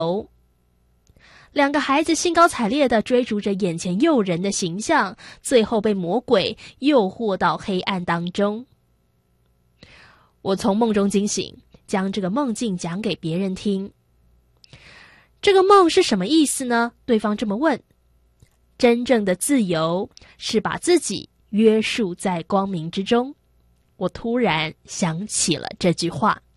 两个孩子兴高采烈地追逐着眼前诱人的形象，最后被魔鬼诱惑到黑暗当中。我从梦中惊醒，将这个梦境讲给别人听。这个梦是什么意思呢？对方这么问。真正的自由是把自己约束在光明之中。我突然想起了这句话。